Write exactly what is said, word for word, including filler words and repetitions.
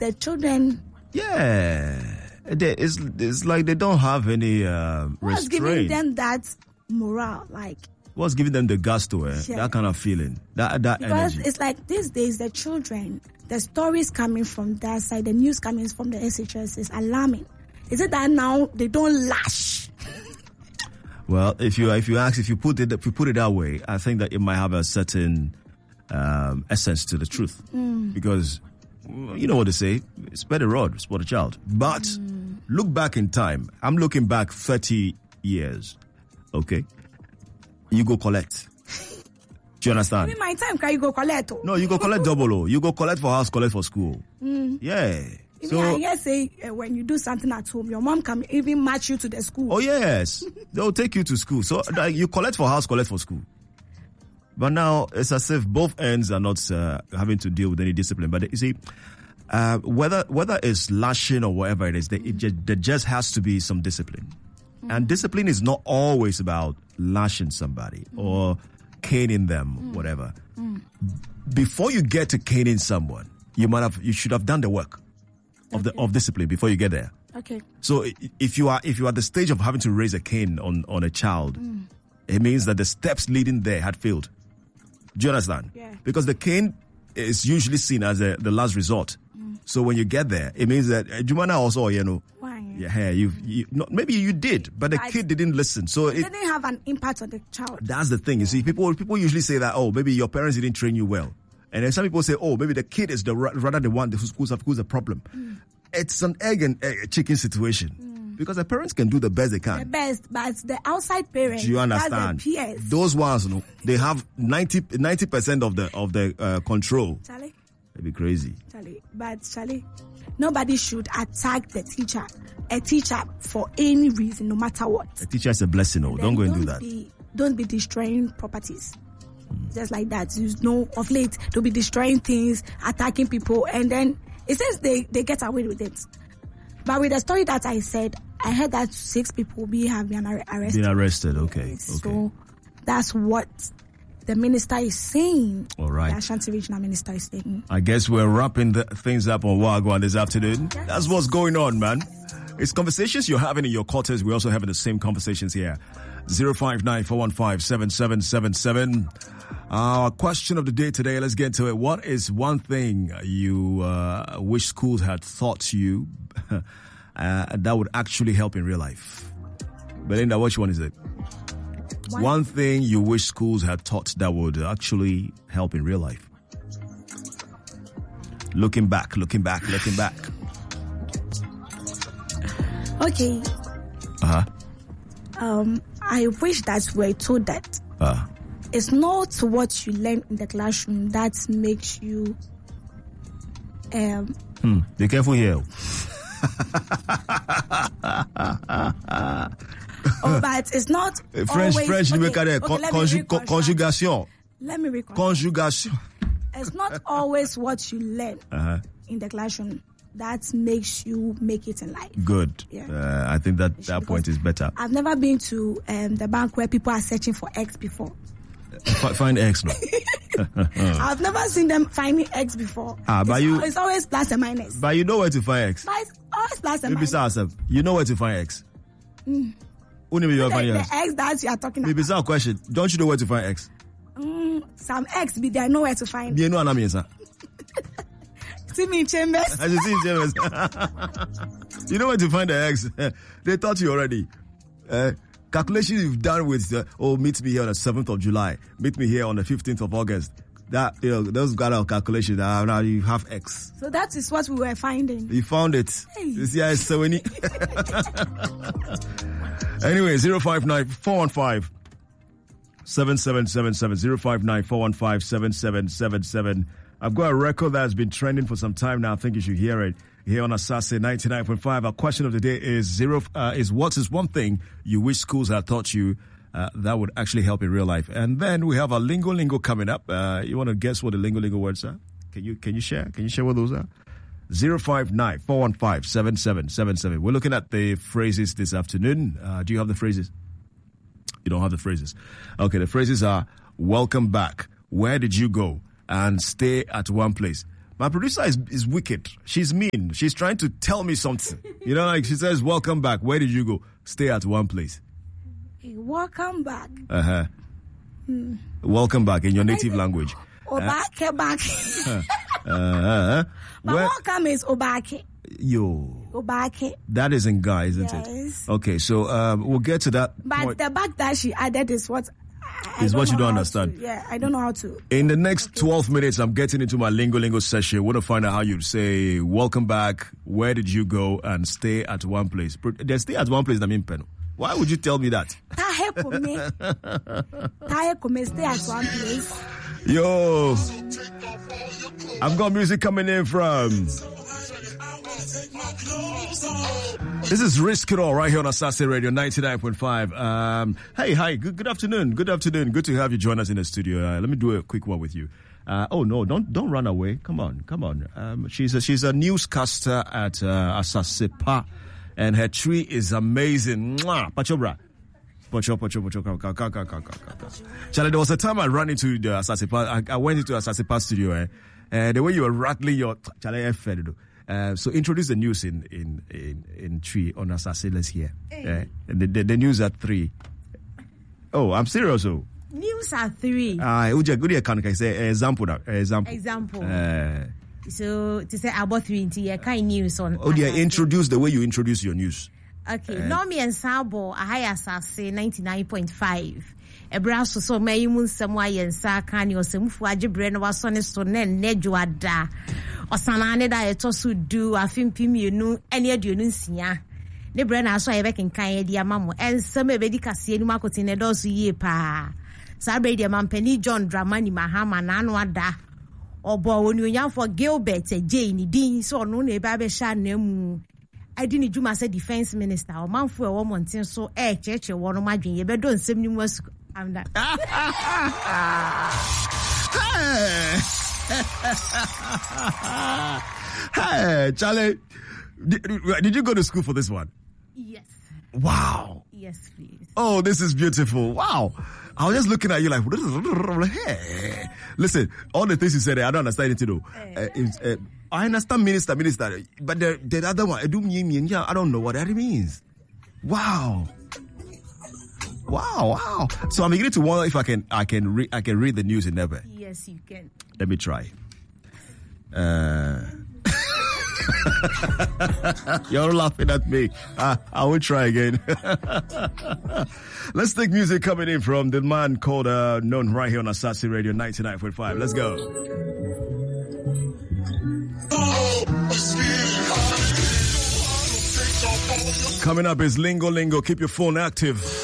the children. Yeah. They, it's, it's like they don't have any uh, What's restraint. giving them that morale? Like, what's giving them the gusto, eh? Yeah. That kind of feeling, that that because energy. it's like these days, the children, the stories coming from that side, the news coming from the S H S is alarming. Is it that now they don't lash? Well, if you if you ask, if you put it if you put it that way, I think that it might have a certain um, essence to the truth, mm. because you know what they say: spare the rod, spoil the child. But mm. look back in time. I'm looking back thirty years. Okay, you go collect. Do you understand? In my time, can you go collect? No, you go collect double O. You go collect for house, collect for school. Mm. Yeah. So, I guess say uh, when you do something at home, your mom can even match you to the school. Oh yes, they'll take you to school. So uh, you collect for house, collect for school. But now it's as if both ends are not uh, having to deal with any discipline. But you see, uh, whether whether it's lashing or whatever it is, there, it just, there just has to be some discipline. Mm. And discipline is not always about lashing somebody mm. or caning them, mm. whatever. Mm. Before you get to caning someone, you might have you should have done the work. Of the of discipline before you get there. Okay. So if you are if you are at the stage of having to raise a cane on, on a child, mm. it means that the steps leading there had failed. Do you understand? Yeah. Because the cane is usually seen as a, the last resort. Mm. So when you get there, it means that uh, Jumana also, you know, Why? yeah, you you no, maybe you did, but the I, kid didn't listen. So it it didn't have an impact on the child. That's the thing. You see, people people usually say that, oh, maybe your parents didn't train you well. And then some people say, oh, maybe the kid is the rather the one who's, who's, who's a problem. Mm. It's an egg and egg, chicken situation. Mm. Because the parents can do the best they can. The best, but the outside parents, do you understand? That's the P S. Those ones, you know, they have ninety percent of the of the uh, control. Charlie? It'd be crazy. Charlie, but Charlie, nobody should attack the teacher, a teacher for any reason, no matter what. A teacher is a blessing, oh. Don't go and don't do that. Be, don't be destroying properties. Just like that. You know, of late, they'll be destroying things, attacking people, and then it says they, they get away with it. But with the story that I said, I heard that six people be have been arrested. Been arrested, okay. Yes. okay. So that's what the minister is saying. All right. The Ashanti Regional Minister is saying. I guess we're wrapping the things up on Wagwan this afternoon. Yes. That's what's going on, man. It's conversations you're having in your quarters. We're also having the same conversations here. zero five nine four one five seven seven seven seven. Our question of the day today, let's get to it. What is one thing you uh, wish schools had taught you uh, that would actually help in real life? Belinda, which one is it? What? One thing you wish schools had taught that would actually help in real life. Looking back, looking back, looking back. Okay. Uh-huh. Um, I wish that we're told that uh. it's not what you learn in the classroom that makes you. Um, hmm. Be careful here. Oh, but it's not French, always... French, okay, okay, okay, conju- con- conjugation. Let me record. Conjugation. It's not always what you learn uh-huh. in the classroom that makes you make it in life. Good. Yeah. Uh, I think that that point is better. I've never been to um, the bank where people are searching for eggs before. F- find eggs now. I've never seen them finding eggs before. Ah, but it's, you, it's always plus and minus. But you know where to find eggs. But it's always plus and Maybe minus. Maybe you know where to find eggs. Mm. Who the, the, the eggs that you are talking Maybe about. Maybe question. Don't you know where to find eggs? Mm, some eggs, but they know where to find. You know what I mean, sir? See me in Chambers. I see in Chambers. You know where to find the eggs. They taught you already. Uh, calculations you've done with, uh, oh, meet me here on the seventh of July. Meet me here on the fifteenth of August. That, you know, those kind of calculations, uh, now you have X. So that is what we were finding. You found it. Hey. You see how it's so many. Anyway, zero five nine four one five seven seven seven seven, zero five nine four one five seven seven seven seven. I've got a record that has been trending for some time now. I think you should hear it here on Asase ninety-nine point five. Our question of the day is zero uh, is what is one thing you wish schools had taught you uh, that would actually help in real life? And then we have a lingo lingo coming up. Uh, you want to guess what the lingo lingo words are? Can you can you share? Can you share what those are? zero five nine four one five seven seven seven seven. We're looking at the phrases this afternoon. Uh, do you have the phrases? You don't have the phrases. Okay, the phrases are welcome back, where did you go, and stay at one place. My producer is, is wicked. She's mean. She's trying to tell me something. You know, like she says, welcome back. Where did you go? Stay at one place. Hey, welcome back. Uh-huh. Hmm. Welcome back in your native language. Obake uh, back. uh-huh. But Where, welcome is Obake. Yo. Obake. That is in Ga, isn't yes. it? Okay, so um, we'll get to that. But point. The back that she added is what... I is what you don't understand. To, yeah, I don't know how to. In the next okay. twelve minutes, I'm getting into my lingo lingo session. I want to find out how you say, welcome back, where did you go, and stay at one place. They stay at one place, I mean, Peno. Why would you tell me that? Stay at one place. Yo, I've got music coming in from... This is Risk It All right here on Asase Radio ninety-nine point five. Um, hey, hi, good, good afternoon. Good afternoon. Good to have you join us in the studio. Uh, let me do a quick one with you. Uh, oh no, don't don't run away. Come on, come on. Um, she's a, she's a newscaster at uh, Asasepa, and her tree is amazing. Mwah, Pachobra. Pacho, pacho, pacho. Charlie, there was a time I ran into the Asasepa. I, I went into Asasepa studio, eh? Uh, the way you were rattling your Charlie F. Uh, so introduce the news in in in, in three on Asase. Let's hear. Hey. Uh, the, the the news at three. Oh, I'm serious. Oh. News at three. Ah, uh, uja good can I say example now? Example. Example. Uh, so to say about three into your kind news on. Oh, dear, introduce the way you introduce your news. Okay, uh, Nomi and Sabo, a high Asase ninety-nine point five. Ebra so so may mun samwa yensa kan yo semfu agebre no wasone so ne nejo ada osanane da eto so du afimpi mienu ene aduonu nsia ne bre na so aye bekenkan ye dia mamo ensem ebedi kase enu makoti ne do so yie pa sa bre dia mampani John Dramani Mahama na anu ada obo woni onyanfo Gilbert Ejay ni din so no na eba be sha na mu adi ni Juma say defense minister o manfo e wo monten so e cheche wo no madwen ye be do nsem ni mu asu. I'm done. Hey, Charlie, did, did you go to school for this one? Yes. Wow. Yes, please. Oh, this is beautiful. Wow. I was just looking at you like, hey. Listen, all the things you said, I don't understand anything though. Hey. Uh, uh, I understand minister, minister, but the, the other one, I don't know what that means. Wow. Wow, wow. So I'm beginning to wonder if I can I can read I can read the news in Nebe. Yes, you can. Let me try. Uh You're laughing at me. Uh, I will try again. Let's take music coming in from the man called uh, known right here on Asase Radio ninety-nine point five. Let's go. Coming up is Lingo Lingo. Keep your phone active.